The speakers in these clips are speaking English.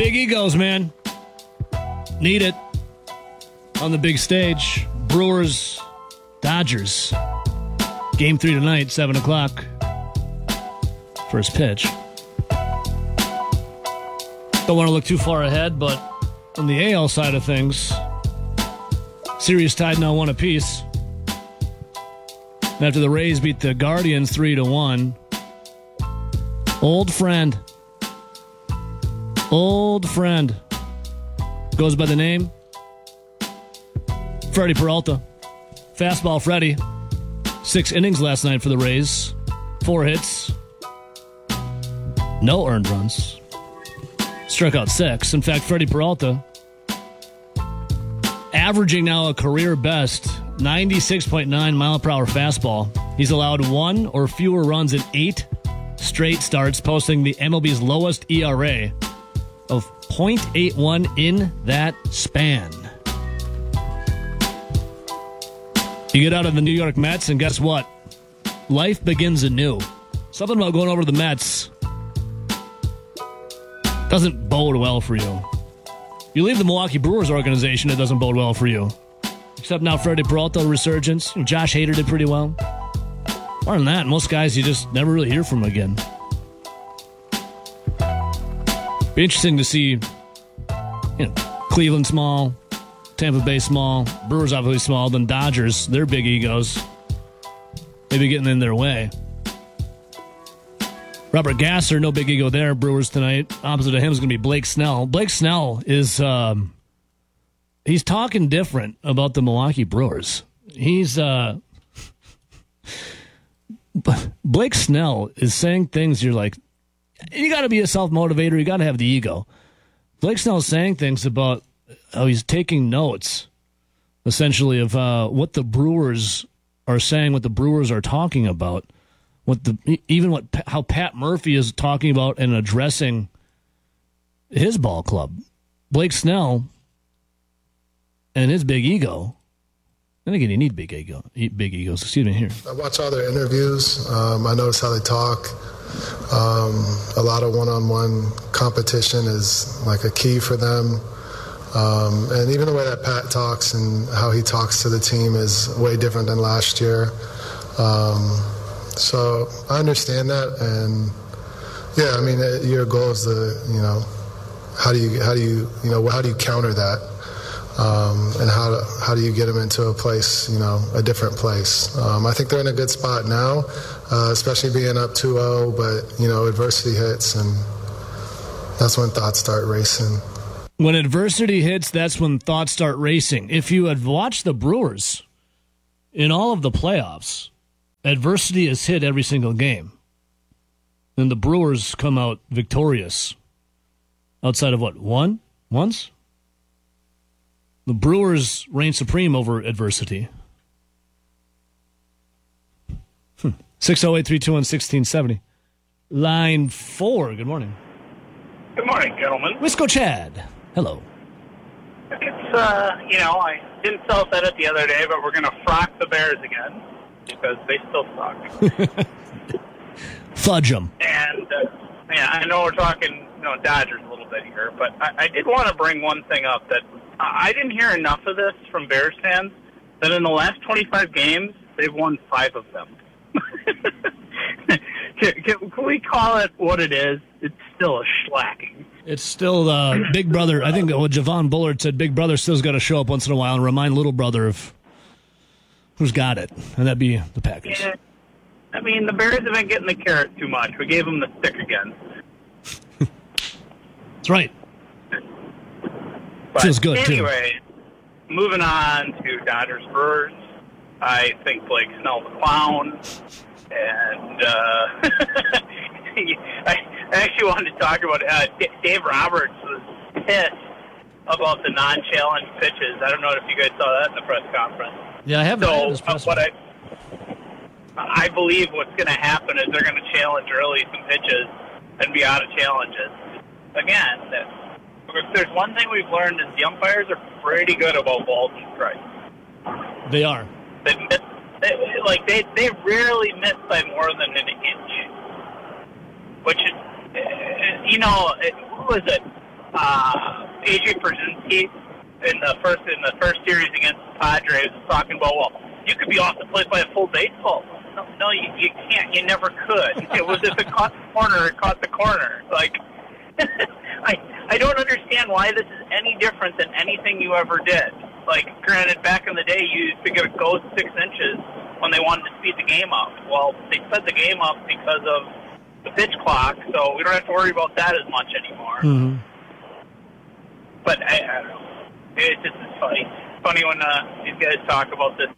Big egos, man. Need it on the big stage. Brewers, Dodgers. Game 3 tonight, 7 o'clock. First pitch. Don't want to look too far ahead, but on the AL side of things, series tied now 1 apiece. After the Rays beat the Guardians 3-1. Old friend goes by the name Freddie Peralta. Fastball Freddie. 6 innings last night for the Rays. 4 hits. No earned runs. Struck out 6. In fact, Freddie Peralta averaging now a career best 96.9 mile per hour fastball. He's allowed 1 or fewer runs in 8 straight starts, posting the MLB's lowest ERA of .81 in that span. You get out of the New York Mets, and guess what? Life begins anew. Something about going over to the Mets doesn't bode well for you. You leave the Milwaukee Brewers organization, it doesn't bode well for you. Except now Freddie Peralta resurgence. Josh Hader did pretty well. Other than that, most guys you just never really hear from again. Be interesting to see, Cleveland small, Tampa Bay small, Brewers obviously small, then Dodgers, their big egos, maybe getting in their way. Robert Gasser, no big ego there. Brewers tonight. Opposite of him is going to be Blake Snell. Blake Snell is, he's talking different about the Milwaukee Brewers. Blake Snell is saying things you're like, you got to be a self-motivator. You got to have the ego. Blake Snell is saying things about how he's taking notes, essentially, of what the Brewers are saying, what the Brewers are talking about. How Pat Murphy is talking about and addressing his ball club. Blake Snell and his big ego. And again, you need big egos. Excuse me here. I watch all their interviews. I notice how they talk. A lot of one-on-one competition is like a key for them. And even the way that Pat talks and how he talks to the team is way different than last year. So I understand that, and yeah, I mean, your goal is to, how do you counter that, and how do you get them into a place, a different place. I think they're in a good spot now, especially being up 2-0, but adversity hits, and that's when thoughts start racing. When adversity hits, that's when thoughts start racing. If you had watched the Brewers in all of the playoffs, adversity has hit every single game. And the Brewers come out victorious. Outside of what? Once? The Brewers reign supreme over adversity. 608-321-1670. Line 4. Good morning. Good morning, gentlemen. Wisco Chad. Hello. It's, I didn't sell it the other day, but we're going to frock the Bears again because they still suck. Fudge them. And, I know we're talking, Dodgers a little bit here, but I did want to bring one thing up that I didn't hear enough of this from Bears fans, that in the last 25 games, they've won 5 of them. Can we call it what it is? It's still a shellacking. It's still Big Brother. I think what Javon Bullard said, Big Brother still's got to show up once in a while and remind Little Brother of who's got it, and that'd be the Packers. Yeah. I mean, the Bears have been getting the carrot too much. We gave them the stick again. That's right. But feels good, anyway, moving on to Dodgers Brewers. I think Blake Snell's a clown. And I actually wanted to talk about Dave Roberts was pissed about the non-challenge pitches. I don't know if you guys saw that in the press conference. Yeah, I haven't. So I believe what's going to happen is they're going to challenge early some pitches and be out of challenges. Again, if there's one thing we've learned is the umpires are pretty good about balls and strikes. They are. They rarely miss by more than an inch. Which is, what was it? AJ Brzezinski in the first series against the Padres was talking about, well, you could be off the plate by a full baseball. No, you can't. You never could. It was if it caught the corner, it caught the corner. Like, I don't understand why this is any different than anything you ever did. Like, granted, back in the day, you used to get a go 6 inches when they wanted to speed the game up. Well, they sped the game up because of the pitch clock, so we don't have to worry about that as much anymore. Mm-hmm. But I don't know. It's just funny. Funny when these guys talk about this.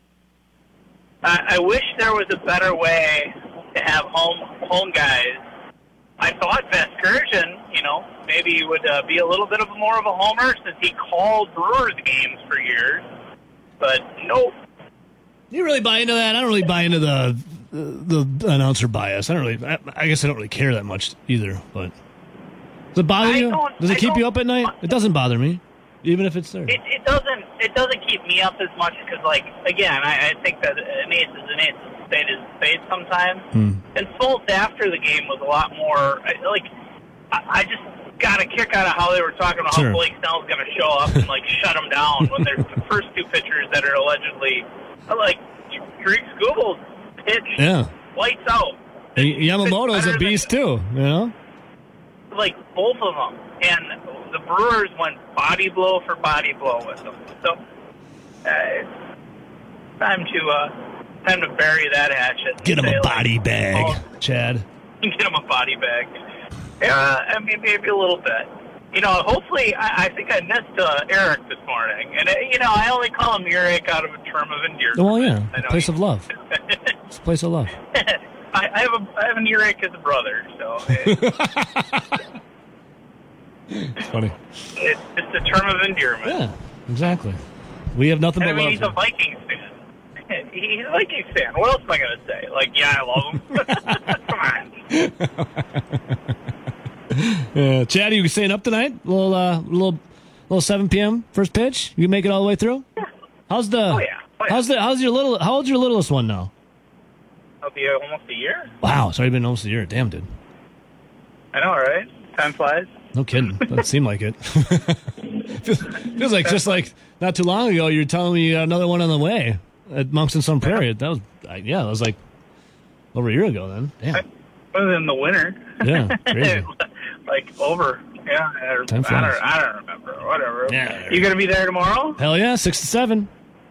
I wish there was a better way to have home guys. I thought Vasgersian, maybe he would be a little bit of more of a homer since he called Brewers games for years. But nope. You really buy into that? I don't really buy into the announcer bias. I guess I don't really care that much either. But does it bother you? Does it keep you up at night? It doesn't bother me, even if it's there. It doesn't keep me up as much because, like, again, I think that an ace is an ace, a spade is a spade sometimes. And Fultz after the game was a lot more I just got a kick out of how they were talking about how Blake Snell's going to show up and shut him down when there's the first 2 pitchers that are allegedly Drake Scooble's pitch lights out. Yamamoto's a beast too, both of them. And the Brewers went body blow for body blow with them. So time to bury that hatchet. Get him a body bag, Chad. Get him a body bag. Yeah, maybe a little bit. Hopefully, I think I missed Eric this morning. And, I only call him Eric out of a term of endearment. Well, yeah, place of love. It's a place of love. I have an Eric as a brother, so... It's funny. It's a term of endearment. Yeah, exactly. We have nothing but love. He's a Vikings fan. He's a Vikings fan. What else am I going to say? I love him. Come on. Chad, you staying up tonight? Little 7 p.m. first pitch. You make it all the way through? Yeah. How's the? How's your little? How old's your littlest one now? I'll be almost a year. Wow, it's already been almost a year. Damn, dude. I know, right? Time flies. No kidding. Doesn't seem like it. Feels like just not too long ago you were telling me you got another one on the way at Monks and Sun Prairie. That was over a year ago then. Damn. It was in the winter. Yeah, crazy. Over. Yeah, I don't remember. Whatever. Yeah. You gonna be there tomorrow? Hell yeah, 6 to 7.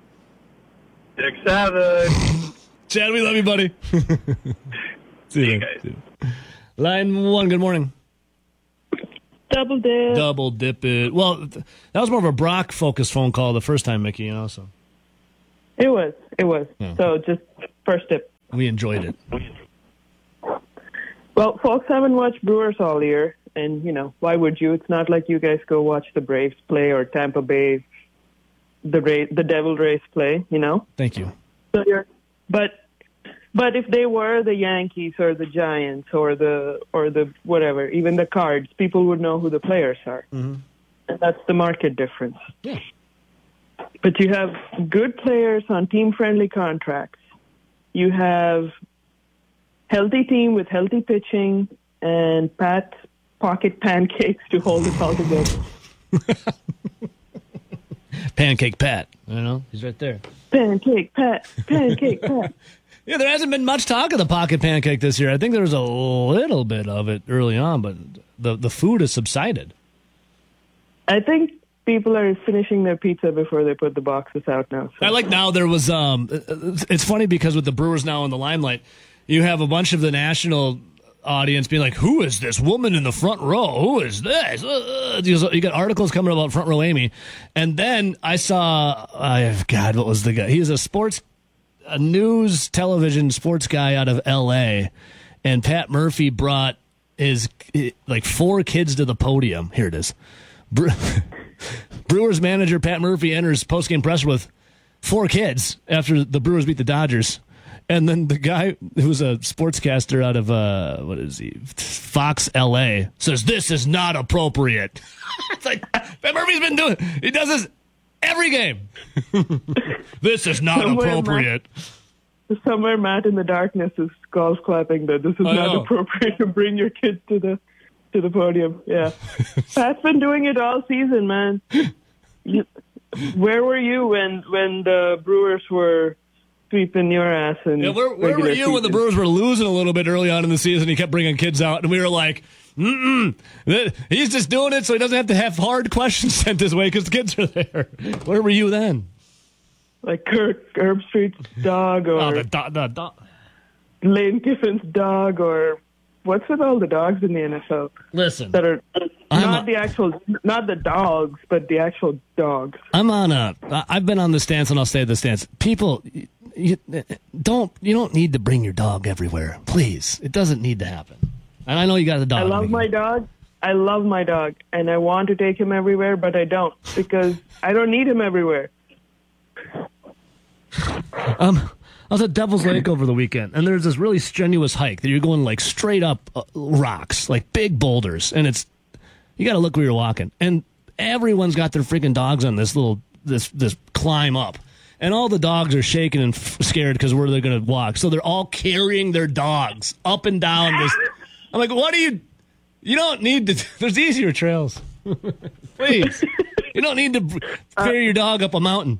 6 to 7. Chad, we love you, buddy. See you guys. Line 1. Good morning. Double dip. Double dip it. Well, that was more of a Brock-focused phone call the first time, Mickey, so. It was. Yeah. So just first dip. We enjoyed it. Well, folks haven't watched Brewers all year, and, why would you? It's not like you guys go watch the Braves play or Tampa Bay, the Devil Rays play, Thank you. So But if they were the Yankees or the Giants or the whatever, even the Cards, people would know who the players are. Mm-hmm. And that's the market difference. Yeah. But you have good players on team-friendly contracts. You have healthy team with healthy pitching and Pat's pocket pancakes to hold it all together. Pancake Pat, he's right there. Pancake Pat. Yeah, there hasn't been much talk of the pocket pancake this year. I think there was a little bit of it early on, but the food has subsided. I think people are finishing their pizza before they put the boxes out now. So. I like now there was, it's funny because with the Brewers now in the limelight, you have a bunch of the national audience being like, who is this woman in the front row? Who is this? You got articles coming about Front Row Amy. And then I saw, God, what was the guy? He was a news television sports guy out of L.A., and Pat Murphy brought his 4 kids to the podium. Here it is. Brewers manager Pat Murphy enters postgame presser with 4 kids after the Brewers beat the Dodgers. And then the guy who was a sportscaster out of, Fox L.A. says, this is not appropriate. It's like, Pat Murphy's been he does this every game. This is not appropriate. Somewhere Matt in the darkness is golf clapping that this is not appropriate to bring your kids to to the podium. Yeah. Pat's been doing it all season, man. Where were you when the Brewers were sweeping your ass? Yeah, where were you when the Brewers were losing a little bit early on in the season? He kept bringing kids out, and we were like, he's just doing it so he doesn't have to have hard questions sent his way because the kids are there. Where were you then? Like Kirk Herbstreit's dog, or the dog. Lane Kiffin's dog, or what's with all the dogs in the NFL? Listen, that are not the dogs, but the actual dogs. I've been on the stance, and I'll stay at the stance. People, you don't need to bring your dog everywhere. Please, it doesn't need to happen. And I know you got the dog. I love my dog, and I want to take him everywhere, but I don't because I don't need him everywhere. I was at Devil's Lake over the weekend, and there's this really strenuous hike that you're going like straight up rocks, like big boulders, and you got to look where you're walking. And everyone's got their freaking dogs on this climb up, and all the dogs are shaking and scared because where they're going to walk. So they're all carrying their dogs up and down this. I'm like, what do you don't need to. There's easier trails. Please, you don't need to carry your dog up a mountain.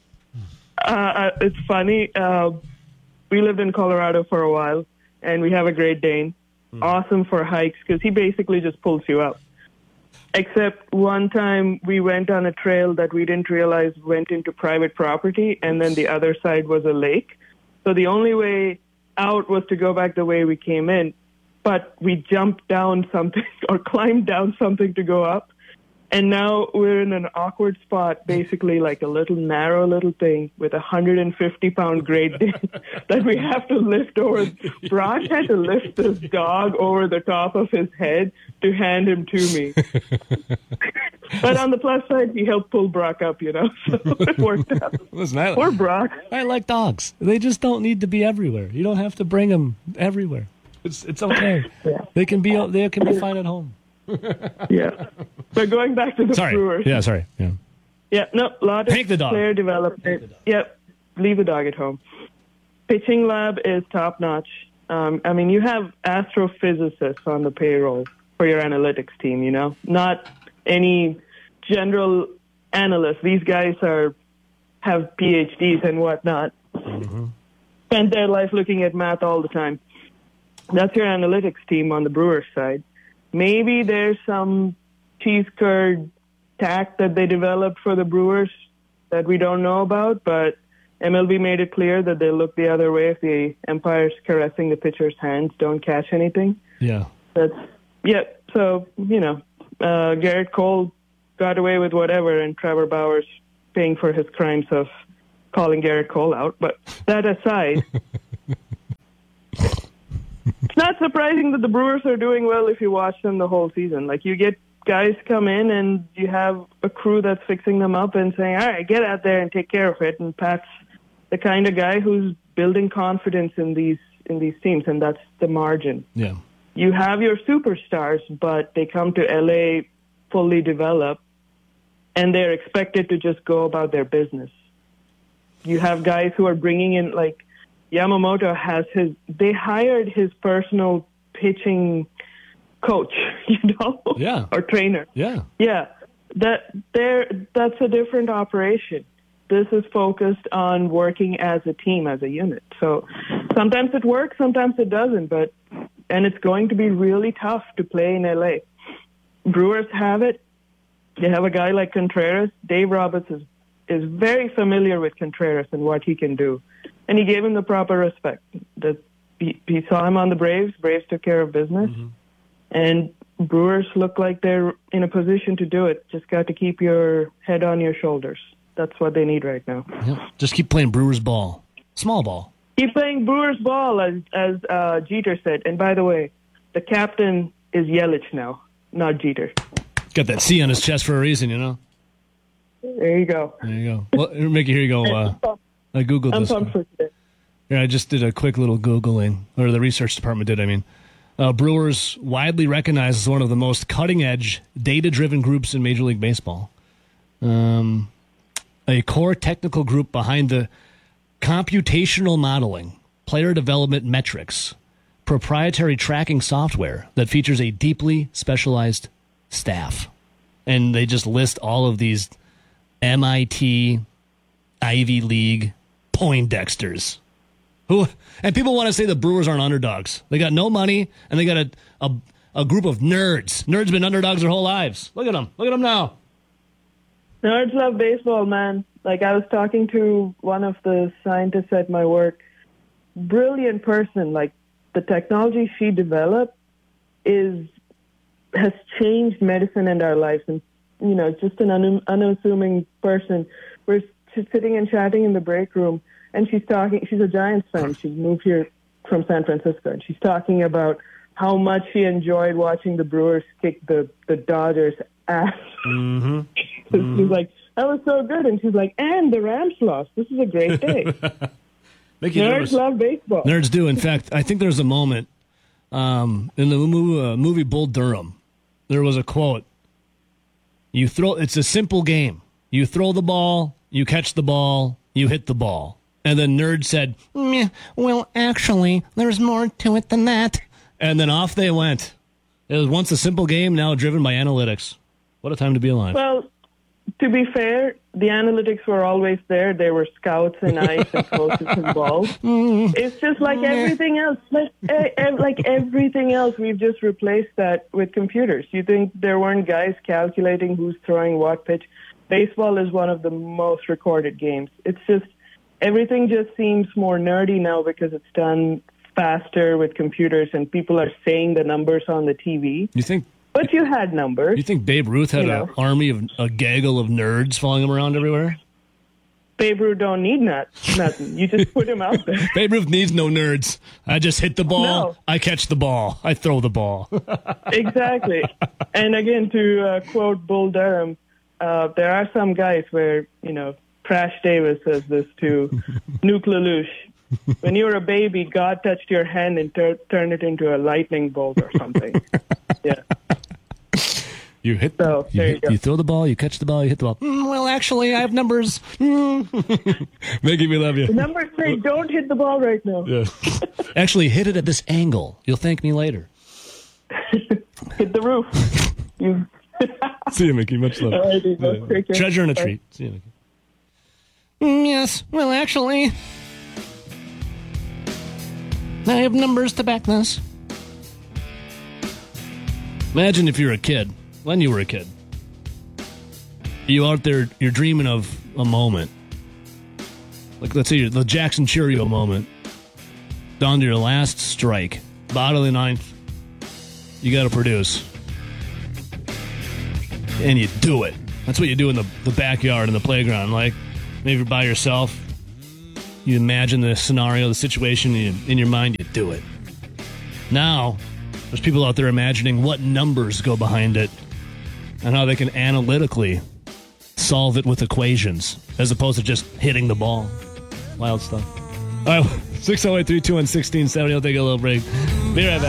It's funny. We lived in Colorado for a while, and we have a Great Dane. Awesome for hikes because he basically just pulls you up. Except one time we went on a trail that we didn't realize went into private property, and then the other side was a lake. So the only way out was to go back the way we came in. But we jumped down something or climbed down something to go up. And now we're in an awkward spot, basically like a narrow little thing with a 150-pound Great Dane that we have to lift over. Brock had to lift this dog over the top of his head to hand him to me. But on the plus side, he helped pull Brock up, so it worked out. Listen, poor Brock. I like dogs. They just don't need to be everywhere. You don't have to bring them everywhere. It's okay. Yeah. They can be fine at home. Yeah. But going back to the Brewers. Yeah, sorry. Yeah. Yeah, no, a lot of player development. Yep, leave the dog at home. Pitching lab is top-notch. You have astrophysicists on the payroll for your analytics team, Not any general analysts. These guys have PhDs and whatnot. Mm-hmm. Spend their life looking at math all the time. That's your analytics team on the Brewers side. Maybe there's some cheese curd tack that they developed for the Brewers that we don't know about, but MLB made it clear that they look the other way if the umpires caressing the pitcher's hands don't catch anything. Yeah. So, Garrett Cole got away with whatever, and Trevor Bauer's paying for his crimes of calling Garrett Cole out. But that aside... It's not surprising that the Brewers are doing well if you watch them the whole season. Like, you get guys come in and you have a crew that's fixing them up and saying, all right, get out there and take care of it. And Pat's the kind of guy who's building confidence in these teams, and that's the margin. Yeah. You have your superstars, but they come to L.A. fully developed, and they're expected to just go about their business. You have guys who are bringing in, like, Yamamoto they hired his personal pitching coach, Yeah. Or trainer. Yeah. Yeah. That's a different operation. This is focused on working as a team, as a unit. So sometimes it works, sometimes it doesn't, and it's going to be really tough to play in LA. Brewers have it. They have a guy like Contreras. Dave Roberts is very familiar with Contreras and what he can do. And he gave him the proper respect. That he saw him on the Braves. Braves took care of business. Mm-hmm. And Brewers look like they're in a position to do it. Just got to keep your head on your shoulders. That's what they need right now. Yeah. Just keep playing Brewers ball. Small ball. Keep playing Brewers ball, as Jeter said. And by the way, the captain is Yelich now, not Jeter. Got that C on his chest for a reason, There you go. Well, Mickey, here you go. I Googled this. I'm pumped for today. Yeah, I just did a quick little Googling, or the research department did, Brewers widely recognized as one of the most cutting-edge, data-driven groups in Major League Baseball. A core technical group behind the computational modeling, player development metrics, proprietary tracking software that features a deeply specialized staff. And they just list all of these MIT, Ivy League, Poindexters. And people want to say the Brewers aren't underdogs. They got no money, and they got a group of nerds. Nerds been underdogs their whole lives. Look at them. Look at them now. Nerds love baseball, man. Like, I was talking to one of the scientists at my work. Brilliant person. Like, the technology she developed has changed medicine and our lives. And, just an unassuming person. We're sitting and chatting in the break room, and she's a Giants fan. She moved here from San Francisco, and she's talking about how much she enjoyed watching the Brewers kick the Dodgers' ass. Mm-hmm. Mm-hmm. She's like, that was so good. And she's like, and the Rams lost. This is a great day. Nerds love baseball. Nerds do. In fact, I think there's a moment in the movie Bull Durham. There was a quote. It's a simple game. You throw the ball, you catch the ball, you hit the ball. And then Nerd said, well, actually, there's more to it than that. And then off they went. It was once a simple game, now driven by analytics. What a time to be alive. Well, to be fair, the analytics were always there. There were scouts and eyes and coaches involved. It's just like everything else. Like everything else, we've just replaced that with computers. You think there weren't guys calculating who's throwing what pitch? Baseball is one of the most recorded games. It's just, everything just seems more nerdy now because it's done faster with computers and people are saying the numbers on the TV. You think? But you had numbers. You think Babe Ruth had an army of a gaggle of nerds following him around everywhere? Babe Ruth don't need nothing. You just put him out there. Babe Ruth needs no nerds. I just hit the ball. No. I catch the ball. I throw the bball. Exactly. And again, to quote Bull Durham, there are some guys where, Crash Davis says this to Nuke LaLoosh. When you were a baby, God touched your hand and turned it into a lightning bolt or something. Yeah. You throw the ball, you catch the ball, you hit the ball. Well, actually, I have numbers. Making me love you. The numbers say don't hit the ball right now. Yeah. Actually, hit it at this angle. You'll thank me later. Hit the roof. See you, Mickey. Much love. Treasure and a treat. See you, Mickey. Yes. Well, actually, I have numbers to back this. Imagine if you're a kid. When you were a kid. You out there, you're dreaming of a moment. Like, let's say the Jackson Cheerio moment. Down to your last strike. Bottom of the ninth. You got to produce. And you do it. That's what you do in the backyard, in the playground. Like, maybe you're by yourself. You imagine the scenario, the situation, in your mind, you do it. Now, there's people out there imagining what numbers go behind it and how they can analytically solve it with equations as opposed to just hitting the ball. Wild stuff. All right, 608-321-1670. I'll take a little break. Be right back.